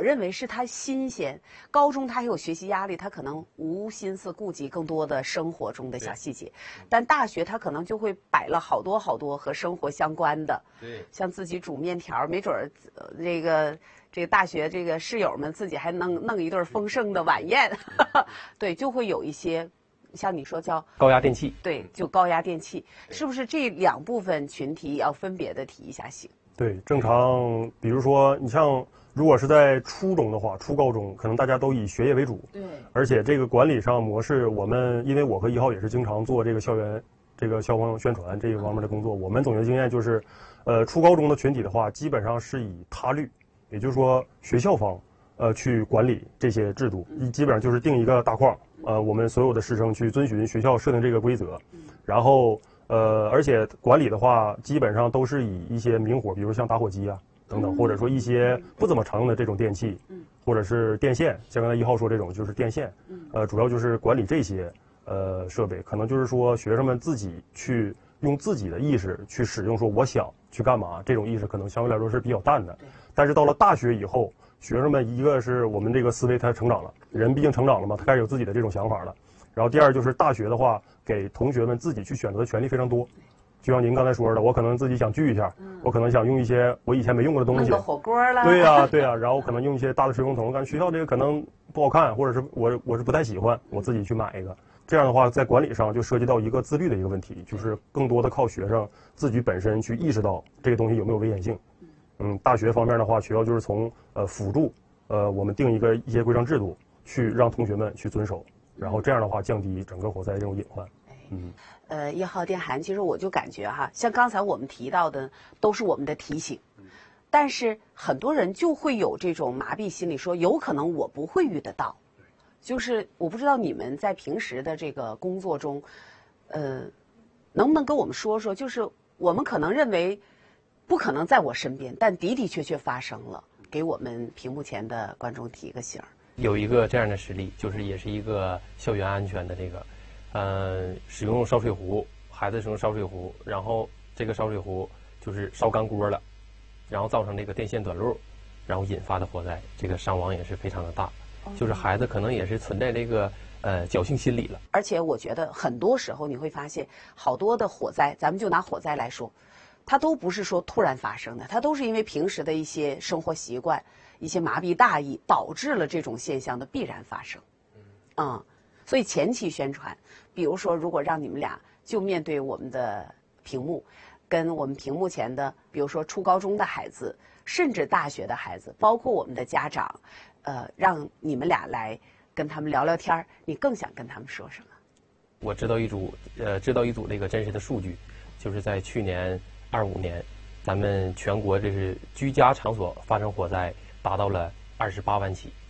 认为是他新鲜。高中他还有学习压力，他可能无心思顾及更多的生活中的小细节，但大学他可能就会摆了好多好多和生活相关的， 对， 像自己煮面条，没准儿这个大学这个室友们自己还弄一顿丰盛的晚宴，对，就会有一些。像你说叫高压电器， 对，就高压电器，是不是这2部分群体要分别的提一下醒？ 对，正常，比如说你像如果是在初中的话，初高中可能大家都以学业为主， 对， 而且这个管理上模式，因为我和1号也是经常做这个校园这个消防宣传这一方面的工作，我们总结经验就是，初高中的群体的话，基本上是以他律，也就是说学校方去管理这些制度，基本上就是定一个大框。我们所有的师生去遵循学校设定这个规则，然后而且管理的话，基本上都是以一些明火，比如像打火机啊等等，或者说一些不怎么常用的这种电器，或者是电线，像刚才1号说这种就是电线，主要就是管理这些设备，可能就是说学生们自己去用自己的意识去使用，说我想去干嘛，这种意识可能相对来说是比较淡的，但是到了大学以后。学生们一个是我们这个思维他成长了，人毕竟成长了嘛，他开始有自己的这种想法了。然后第二就是大学的话，给同学们自己去选择的权利非常多。就像您刚才说的，我可能自己想聚一下，我可能想用一些我以前没用过的东西， 弄个火锅了。 对呀、对呀、然后可能用一些大的水龙头，感觉学校这个可能不好看，或者是我是不太喜欢，我自己去买一个。这样的话，在管理上就涉及到一个自律的一个问题，就是更多的靠学生自己本身去意识到这个东西有没有危险性。大学方面的话，学校就是从辅助我们定一些规章制度，去让同学们去遵守，然后这样的话降低整个火灾这种隐患。 1号电涵，其实我就感觉哈，像刚才我们提到的都是我们的提醒，但是很多人就会有这种麻痹心理，说有可能我不会遇得到，就是我不知道你们在平时的这个工作中，能不能跟我们说说，就是我们可能认为。不可能在我身边，但的的确确发生了。给我们屏幕前的观众提个醒儿。 有一个这样的实例，就是也是一个校园安全的这个，使用烧水壶，孩子使用烧水壶，然后这个烧水壶就是烧干锅了，然后造成这个电线短路，然后引发的火灾，这个伤亡也是非常的大。就是孩子可能也是存在这个侥幸心理了。 而且我觉得很多时候你会发现，好多的火灾，咱们就拿火灾来说。它都不是说突然发生的，它都是因为平时的一些生活习惯、一些麻痹大意，导致了这种现象的必然发生。所以前期宣传，比如说，如果让你们俩就面对我们的屏幕，跟我们屏幕前的，比如说初高中的孩子，甚至大学的孩子，包括我们的家长，让你们俩来跟他们聊聊天儿，你更想跟他们说什么？ 我知道一组这个真实的数据，就是在去年。25年，咱们全国这是居家场所发生火灾达到了28万起。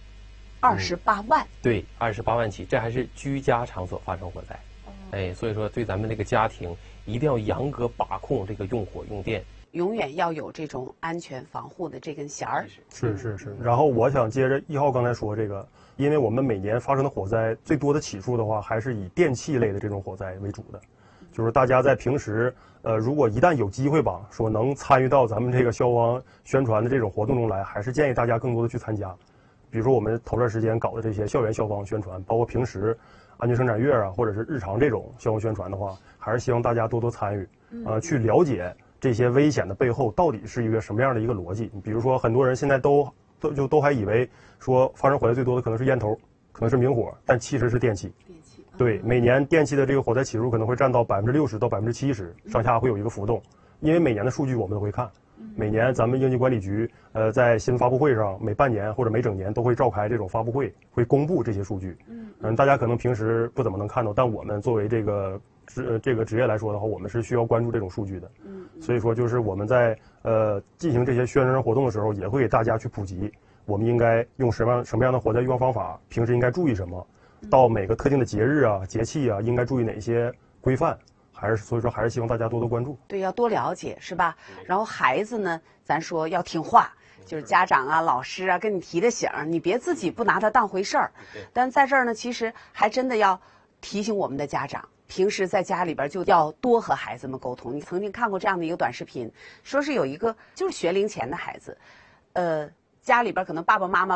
28万？ 对，28万起，这还是居家场所发生火灾。所以说对咱们这个家庭一定要严格把控这个用火用电， 永远要有这种安全防护的这根弦儿。 是。然后我想接着1号刚才说这个，因为我们每年发生的火灾最多的起数的话，还是以电器类的这种火灾为主的。就是大家在平时，如果一旦有机会吧，说能参与到咱们这个消防宣传的这种活动中来，还是建议大家更多的去参加。比如说我们头段时间搞的这些校园消防宣传，包括平时安全生产月啊，或者是日常这种消防宣传的话，还是希望大家多多参与，去了解这些危险的背后到底是一个什么样的一个逻辑。比如说很多人现在都还以为说发生火灾最多的可能是烟头，可能是明火，但其实是电器。对，每年电器的这个火灾起数可能会占到60%到70%，上下会有一个浮动，因为每年的数据我们都会看，每年咱们应急管理局在新闻发布会上每半年或者每整年都会召开这种发布会，会公布这些数据。大家可能平时不怎么能看到，但我们作为这个职业来说的话，我们是需要关注这种数据的。所以说就是我们在进行这些宣传活动的时候，也会给大家去普及，我们应该用什么样的火灾预防方法，平时应该注意什么。到每个特定的节日啊、节气啊，应该注意哪些规范？所以说还是希望大家多多关注。 对，要多了解，是吧？然后孩子呢，咱说要听话，就是家长啊、老师啊跟你提的醒，你别自己不拿它当回事儿。但在这儿呢，其实还真的要提醒我们的家长，平时在家里边就要多和孩子们沟通。你曾经看过这样的一个短视频，说是有一个就是学龄前的孩子，家里边可能爸爸妈妈。